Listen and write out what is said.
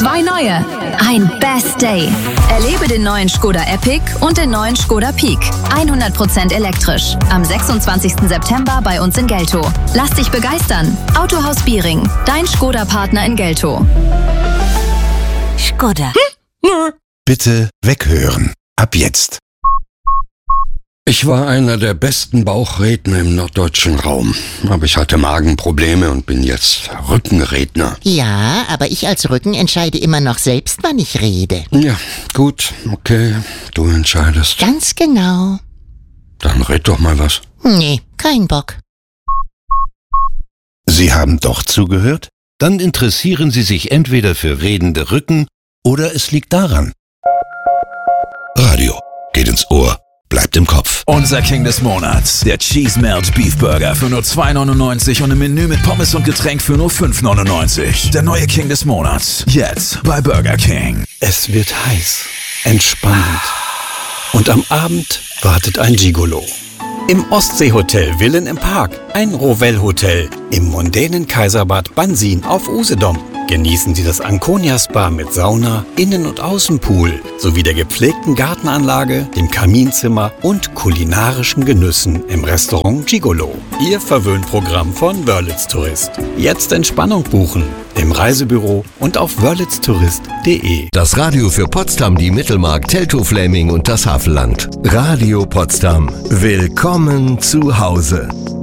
2 neue. Ein Best Day. Erlebe den neuen Škoda Epic und den neuen Škoda Peak. 100% elektrisch. Am 26. September bei uns in Geltow. Lass dich begeistern. Autohaus Biering. Dein Škoda-Partner in Geltow. Škoda. Bitte weghören. Ab jetzt. Ich war einer der besten Bauchredner im norddeutschen Raum. Aber ich hatte Magenprobleme und bin jetzt Rückenredner. Ja, aber ich als Rücken entscheide immer noch selbst, wann ich rede. Ja, gut, okay, du entscheidest. Ganz genau. Dann red doch mal was. Nee, kein Bock. Sie haben doch zugehört? Dann interessieren Sie sich entweder für redende Rücken oder es liegt daran. Radio geht ins Ohr, bleibt im Kopf. Unser King des Monats, der Cheese Melt Beef Burger für nur 2,99 und im Menü mit Pommes und Getränk für nur 5,99. Der neue King des Monats, jetzt bei Burger King. Es wird heiß, entspannend und am Abend wartet ein Gigolo. Im Ostseehotel Villen im Park, ein Rovell-Hotel im mondänen Kaiserbad Bansin auf Usedom. Genießen Sie das Anconia Spa mit Sauna, Innen- und Außenpool sowie der gepflegten Gartenanlage, dem Kaminzimmer und kulinarischen Genüssen im Restaurant Gigolo. Ihr Verwöhnprogramm von Wörlitz Tourist. Jetzt Entspannung buchen im Reisebüro und auf wörlitztourist.de. Das Radio für Potsdam, die Mittelmark, Teltow-Fläming und das Havelland. Radio Potsdam. Willkommen zu Hause.